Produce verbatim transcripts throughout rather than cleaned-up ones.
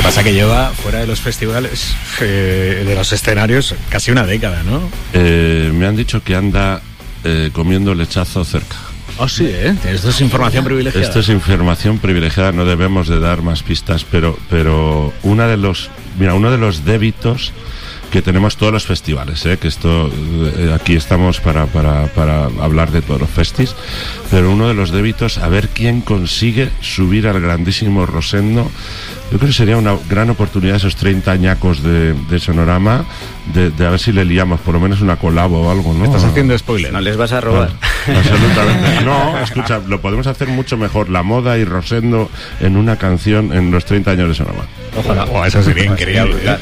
Pasa que lleva fuera de los festivales, eh, de los escenarios, casi una década, ¿no? Eh, me han dicho que anda eh, comiendo lechazo cerca. Oh, sí, ¿eh? Esto es información privilegiada. Esto es información privilegiada, no debemos de dar más pistas, pero, pero una de los, mira, uno de los débitos que tenemos todos los festivales, ¿eh? Que esto, eh, aquí estamos para, para, para hablar de todos los festis, pero uno de los débitos, a ver quién consigue subir al grandísimo Rosendo. Yo creo que sería una gran oportunidad esos treinta añacos de, de Sonorama, de, de a ver si le liamos por lo menos una colabo o algo, ¿no? Estás haciendo spoiler. No les vas a robar. No, absolutamente. No, escucha, lo podemos hacer mucho mejor, la moda y Rosendo en una canción en los treinta años de Sonorama. Ojalá. Oh, eso sería increíble. ¿eh?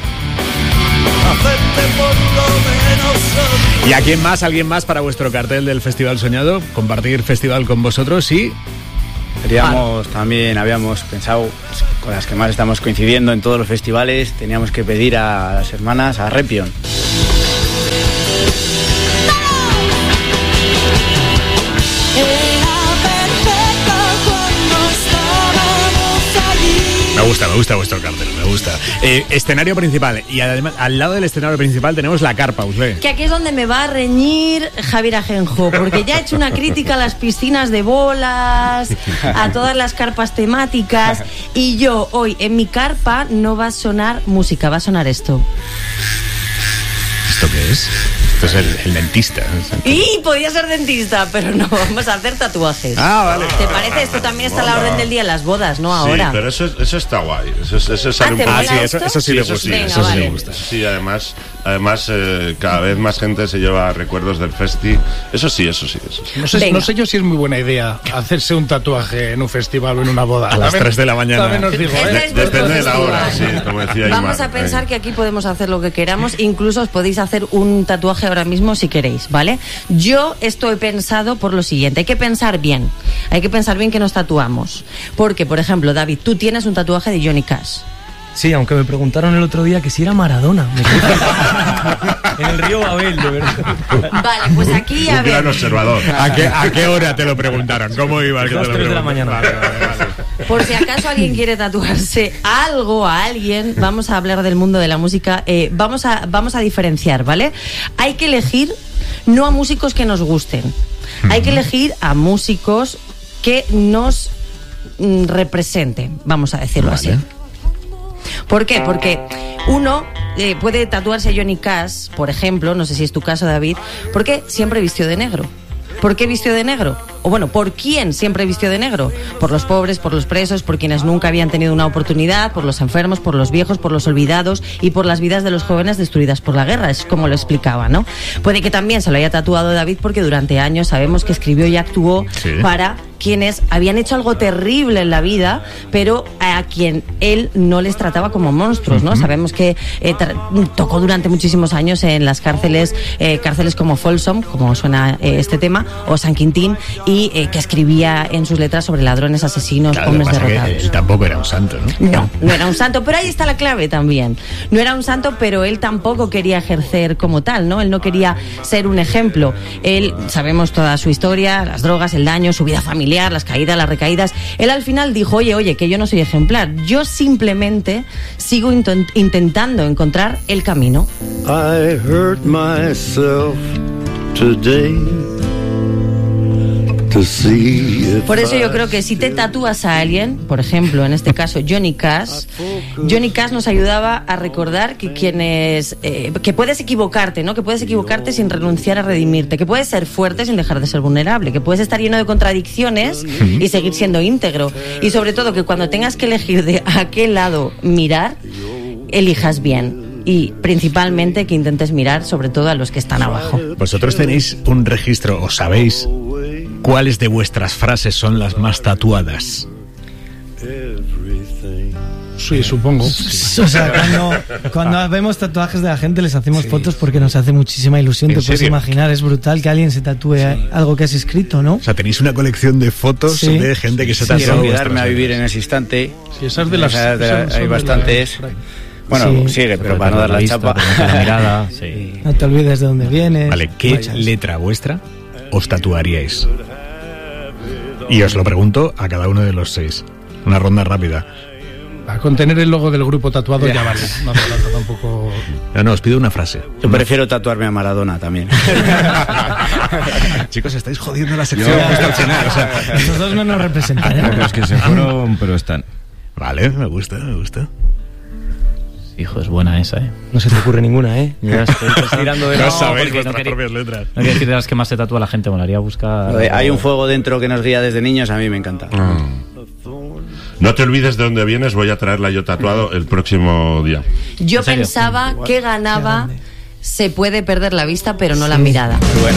¿Y a quién más, alguien más para vuestro cartel del Festival Soñado? Compartir festival con vosotros y... Queríamos también, habíamos pensado, con las que más estamos coincidiendo en todos los festivales, teníamos que pedir a las hermanas a Repion. Me gusta, me gusta vuestro cartel, me gusta. Eh, escenario principal, y además al lado del escenario principal tenemos la carpa, Usle. Que aquí es donde me va a reñir Javier Ajenjo, porque ya he hecho una crítica a las piscinas de bolas, a todas las carpas temáticas, y yo hoy en mi carpa no va a sonar música, va a sonar esto. ¿Esto qué es? Esto es el, el dentista. Y podía ser dentista, pero no, vamos a hacer tatuajes. Ah, vale. ¿Te parece? Esto también está a la orden del día en las bodas, ¿no? Sí, ahora. pero eso, eso está guay. Eso, eso es Ah, un ¿te poco... mola Ah, sí, eso, esto? eso sí, Sí, le eso gusta. sí, Venga, eso sí vale. le gusta. Sí, además, además eh, cada vez más gente se lleva recuerdos del festi. Eso sí, eso sí, eso sí. No sé, Venga. no sé yo si es muy buena idea hacerse un tatuaje en un festival o en una boda. A las tres de la mañana. También os digo, Este ¿eh? es vuestro Depende de la festival. hora, sí, como decía Vamos Imar. a pensar Eh. que aquí podemos hacer lo que queramos, incluso os podéis hacer un tatuaje ahora mismo si queréis, ¿vale? Yo esto he pensado por lo siguiente, hay que pensar bien, hay que pensar bien que nos tatuamos, porque, por ejemplo, David, tú tienes un tatuaje de Johnny Cash. Sí, aunque me preguntaron el otro día que si era Maradona. Me en el río Babel, de verdad. Vale, pues aquí, a Un gran ver, observador. ¿A qué, ¿A qué hora te lo preguntaron? ¿Cómo iba el que te Las lo tres de la preguntaron? mañana. Vale, vale, vale. por si acaso alguien quiere tatuarse algo a alguien, vamos a hablar del mundo de la música, eh, vamos a, vamos a diferenciar, ¿vale? Hay que elegir no a músicos que nos gusten, hay que elegir a músicos que nos mm, representen, vamos a decirlo Vale. así. ¿Por qué? Porque uno eh, puede tatuarse a Johnny Cash, por ejemplo, no sé si es tu caso, David, porque siempre vistió de negro. ¿Por qué vistió de negro? O bueno, ¿por quién siempre vistió de negro? Por los pobres, por los presos, por quienes nunca habían tenido una oportunidad, por los enfermos, por los viejos, por los olvidados y por las vidas de los jóvenes destruidas por la guerra. Es como lo explicaba, ¿no? Puede que también se lo haya tatuado David porque durante años sabemos que escribió y actuó Sí. para quienes habían hecho algo terrible en la vida, pero a quien él no les trataba como monstruos, ¿no? Uh-huh. Sabemos que eh, tra- tocó durante muchísimos años en las cárceles, eh, cárceles como Folsom, como suena eh, este tema, o San Quintín, y eh, que escribía en sus letras sobre ladrones, asesinos, Claro, lo que hombres pasa es que derrotados. él tampoco era un santo, ¿no? No, no era un santo, pero ahí está la clave también. No era un santo, pero él tampoco quería ejercer como tal, ¿no? Él no quería ser un ejemplo. Él, sabemos toda su historia, las drogas, el daño, su vida familiar, las caídas, las recaídas. Él al final dijo, oye, oye, que yo no soy ejemplar. Yo simplemente sigo intent- intentando encontrar el camino. I hurt myself today to see if Por eso yo I creo que si te tatúas a alguien, por ejemplo, en este caso Johnny Cash, Johnny Cash nos ayudaba a recordar que quienes eh, que puedes equivocarte, ¿no? Que puedes equivocarte sin renunciar a redimirte, que puedes ser fuerte sin dejar de ser vulnerable, que puedes estar lleno de contradicciones y seguir siendo íntegro, y sobre todo que cuando tengas que elegir de a qué lado mirar, elijas bien. Y principalmente que intentes mirar sobre todo a los que están abajo. Vosotros tenéis un registro, o sabéis cuáles de vuestras frases son las más tatuadas. Sí, supongo. O sea, cuando, cuando vemos tatuajes de la gente les hacemos fotos porque nos hace muchísima ilusión. ¿En Te puedes serio? imaginar, es brutal que alguien se tatúe algo que has escrito, ¿no? O sea, tenéis una colección de fotos Sí. de gente que se Sí, ha sí. tatuado. Quiero quedarme vuestras a vivir letras. en ese instante. Sí, esas de las, Esas de la- esas son hay de bastantes. las- Bueno, Sí. sigue, pero para no dar la chapa. La mirada, sí. No te olvides de dónde vienes. Vale, ¿qué Muchas. letra vuestra os tatuaríais? Y os lo pregunto a cada uno de los seis. Una ronda rápida. A contener el logo del grupo tatuado ya, ya vale. No hace falta tampoco. No, no, os pido una frase. Yo prefiero tatuarme a Maradona también. Chicos, estáis jodiendo la sección hasta el final. O sea, esos dos no nos representan. ¿eh? Los que se fueron, pero están. Vale, me gusta, me gusta. Hijo, es buena esa, ¿eh? No se te ocurre ninguna, ¿eh? Ya estoy tirando de no, no sabéis vuestras no quería, propias letras. No quiero decir de las que más se tatúa la gente, molaría buscar... Hay un fuego dentro que nos guía desde niños, a mí me encanta. Ah. No te olvides de dónde vienes, voy a traerla yo tatuado el próximo día. Yo pensaba que ganaba Se puede perder la vista, pero no sí. la mirada. Bueno.